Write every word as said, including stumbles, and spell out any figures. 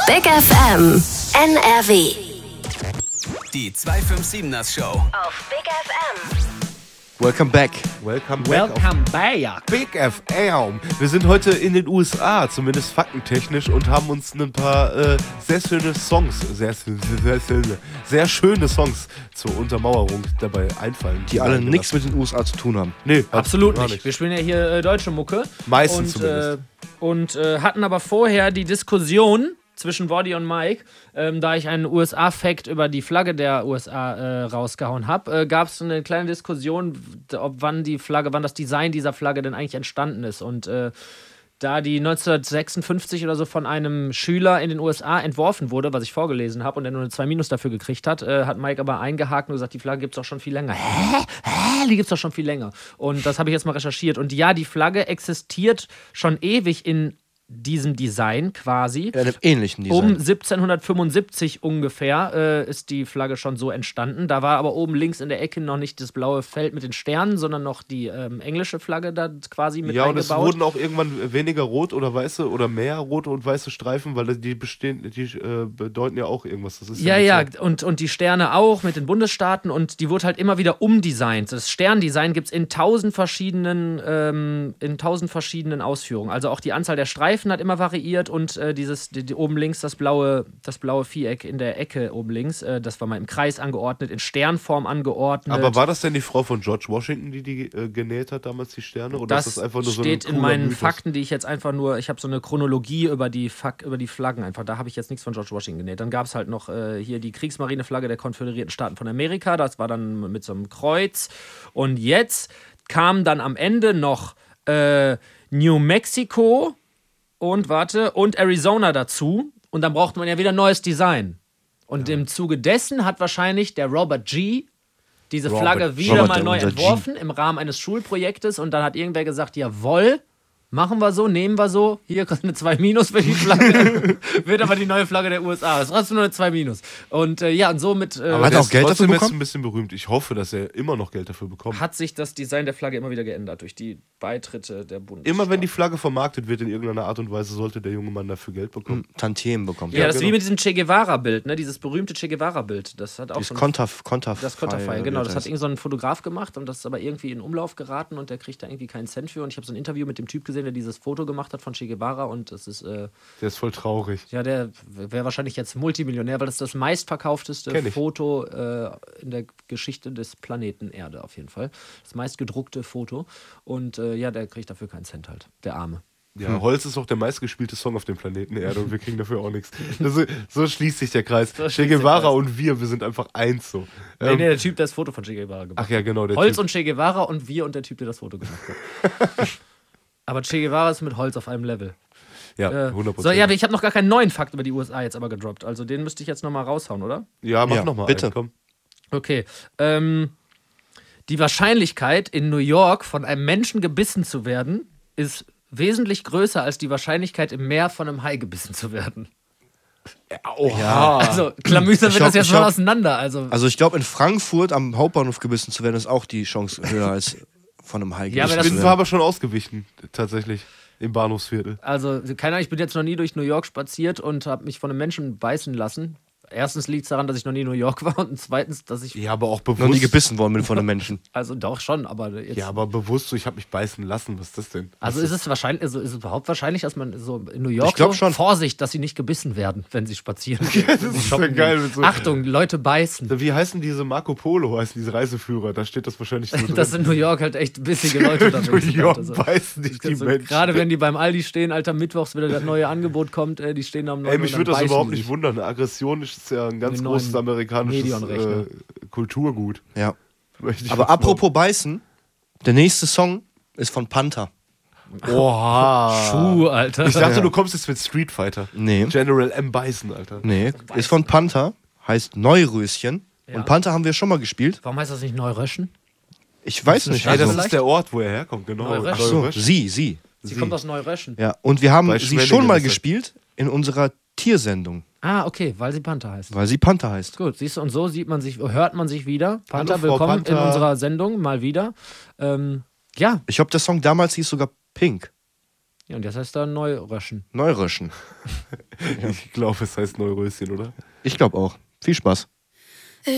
Big F M N R W. Die zwei fünf siebener Show Auf Big F M. Welcome back. Welcome back. Welcome back. Big F M. Wir sind heute in den U S A, zumindest faktentechnisch, und haben uns ein paar äh, sehr schöne Songs, sehr, sehr, sehr, sehr, sehr schöne Songs zur Untermauerung dabei einfallen. Die alle nichts mit den U S A zu tun haben. Nee, absolut nicht. nicht. Wir spielen ja hier äh, deutsche Mucke. Meistens und, zumindest. Äh, und äh, hatten aber vorher die Diskussion zwischen Woddy und Mike, ähm, da ich einen U S A-Fact über die Flagge der U S A äh, rausgehauen habe, äh, gab es eine kleine Diskussion, ob wann die Flagge, wann das Design dieser Flagge denn eigentlich entstanden ist. Und äh, da die neunzehnhundertsechsundfünfzig oder so von einem Schüler in den U S A entworfen wurde, was ich vorgelesen habe, und der nur eine zwei Minus dafür gekriegt hat, äh, hat Mike aber eingehakt und gesagt, die Flagge gibt es doch schon viel länger. Hä? Hä? Die gibt es doch schon viel länger. Und das habe ich jetzt mal recherchiert. Und ja, die Flagge existiert schon ewig in diesem Design quasi. Ja, einem ähnlichen Design. Um siebzehnhundertfünfundsiebzig ungefähr äh, ist die Flagge schon so entstanden. Da war aber oben links in der Ecke noch nicht das blaue Feld mit den Sternen, sondern noch die ähm, englische Flagge da quasi mit ja, eingebaut. Ja, und es wurden auch irgendwann weniger rot oder weiße oder mehr rote und weiße Streifen, weil die bestehen, die äh, bedeuten ja auch irgendwas. Das ist ja, ja, ja, so. und, und die Sterne auch mit den Bundesstaaten, und die wurde halt immer wieder umdesignt. Das Sterndesign gibt es in tausend verschiedenen, ähm, in tausend verschiedenen Ausführungen. Also auch die Anzahl der Streifen hat immer variiert, und äh, dieses die, die, oben links das blaue, das blaue Viereck in der Ecke oben links, äh, das war mal im Kreis angeordnet, in Sternform angeordnet. Aber war das denn die Frau von George Washington, die die äh, genäht hat damals, die Sterne? Oder das, ist das einfach nur so steht ein in meinen Mythos? Fakten, die ich jetzt einfach nur, ich habe so eine Chronologie über die, Fak, über die Flaggen einfach, da habe ich jetzt nichts von George Washington genäht. Dann gab es halt noch äh, hier die Kriegsmarineflagge der Konföderierten Staaten von Amerika, das war dann mit so einem Kreuz, und jetzt kam dann am Ende noch äh, New Mexico und warte, und Arizona dazu, und dann braucht man ja wieder neues Design. Und ja. im Zuge dessen hat wahrscheinlich der Robert G. diese Robert, Flagge wieder Robert, mal neu unser entworfen im Rahmen eines Schulprojektes, und dann hat irgendwer gesagt, jawohl, machen wir so, nehmen wir so, hier kriegst du eine zwei Minus für die Flagge, wird aber die neue Flagge der U S A, das hast du nur eine zwei Minus. Und äh, ja, und somit äh, Aber hat er auch Geld dafür trotzdem jetzt bekommen? ein bisschen berühmt. Ich hoffe, dass er immer noch Geld dafür bekommt. hat sich das Design der Flagge immer wieder geändert durch die Beitritte der Bundesstaaten. Immer wenn die Flagge vermarktet wird in irgendeiner Art und Weise, sollte der junge Mann dafür Geld bekommen. Tantiemen bekommen. Ja, das ist genau. wie mit diesem Che Guevara-Bild, ne? Dieses berühmte Che Guevara-Bild. Das hat auch Das so ein Konterf, Konterf Das Konterfei, genau. Das hat heißt. irgend so ein Fotograf gemacht, und das ist aber irgendwie in Umlauf geraten, und der kriegt da irgendwie keinen Cent für. Und ich habe so ein Interview mit dem Typ gesehen, der dieses Foto gemacht hat von Che Guevara, und das ist, äh, Der ist voll traurig. ja, der wäre wahrscheinlich jetzt Multimillionär, weil das ist das meistverkaufteste Kenn ich. Foto äh, in der Geschichte des Planeten Erde auf jeden Fall. Das meistgedruckte Foto. Und äh, ja, der kriegt dafür keinen Cent halt, der Arme. Ja, hm. Holz ist auch der meistgespielte Song auf dem Planeten Erde und wir kriegen dafür auch nichts. Das, so schließt sich der Kreis. So Che Guevara und wir, wir sind einfach eins so. Nee, Ähm, nee, der Typ, der das Foto von Che Guevara gemacht hat. Ach ja, genau. Der Holz typ. und Che Guevara und wir und der Typ, der das Foto gemacht hat. Aber Che Guevara ist mit Holz auf einem Level. Ja, Äh, hundert so, Prozent. ja, ich habe noch gar keinen neuen Fakt über die U S A jetzt aber gedroppt. Also den müsste ich jetzt nochmal raushauen, oder? Ja, mach Ja, nochmal. bitte. Komm. Okay. Ähm, die Wahrscheinlichkeit, in New York von einem Menschen gebissen zu werden, ist wesentlich größer als die Wahrscheinlichkeit, im Meer von einem Hai gebissen zu werden. Oha. Also, klamüsern Ich wir das hab- jetzt ich mal hab- auseinander. Also, Also ich glaube, in Frankfurt am Hauptbahnhof gebissen zu werden, ist auch die Chance höher als von einem Hai Ja, aber gebissen das Ich zu bin werden. aber schon ausgewichen, tatsächlich, im Bahnhofsviertel. also, keine Ahnung, ich bin jetzt noch nie durch New York spaziert und habe mich von einem Menschen beißen lassen. Erstens liegt es daran, dass ich noch nie in New York war, und zweitens, dass ich. Ja, aber auch bewusst. Noch nie gebissen worden bin von einem Menschen. Also doch schon, aber jetzt. Ja, aber bewusst so, ich habe mich beißen lassen. Was ist das denn? Also ist es wahrscheinlich, also ist es überhaupt wahrscheinlich, dass man so in New York Ich glaub so, schon. Vorsicht, dass sie nicht gebissen werden, wenn sie spazieren gehen. Das ist ja geil. Mit so, Achtung, Leute beißen. Wie heißen diese Marco Polo, heißen diese Reiseführer? Da steht das wahrscheinlich so drin. Dass in New York halt echt bissige Leute In unterwegs New sind. York Also, beißen dich die so, Menschen. gerade wenn die beim Aldi stehen, Alter, mittwochs wieder das neue Angebot kommt, äh, die stehen da um neun Ey, Uhr mich und würde dann das beißen überhaupt die nicht sich. wundern. Aggression ist ja ein ganz Den großes neuen amerikanisches Medion-Rechner. äh, Kulturgut. Ja. Möchte ich Aber fast apropos beißen, der nächste Song ist von Panther. behaupten. Oha. Puh, Alter. Ich dachte, Ja. du kommst jetzt mit Street Fighter. Nee. General M. Bison, Alter. Nee, ist von Panther, heißt Neuröschen. Ja. Und Panther haben wir schon mal gespielt. Warum heißt das nicht Neuröschen? Ich weiß nicht. Ey, das Also, ist der Ort, wo er herkommt, genau. Neuröschen. ach so, Neuröschen. sie, sie. Sie kommt aus Neuröschen. Ja, und wir haben Bei sie Schwenningen schon mal ist das. gespielt in unserer Tiersendung, Ah, okay, weil sie Panther heißt. weil sie Panther heißt. Gut, siehst du, und so sieht man sich, hört man sich wieder. Panther, Hallo, Frau willkommen Panther. in unserer Sendung mal wieder. Ähm, ja, Ich glaube, der Song damals hieß sogar Pink. Ja, und jetzt heißt er Neuröschen. Neuröschen. Ich glaube, es heißt Neuröschen, oder? Ich glaube auch. Viel Spaß.